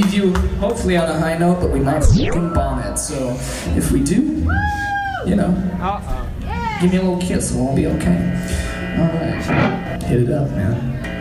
leave you hopefully on a high note, but we might fucking bomb it. So if we do, you know, give me a little kiss, we'll all be okay. All right, hit it up, man.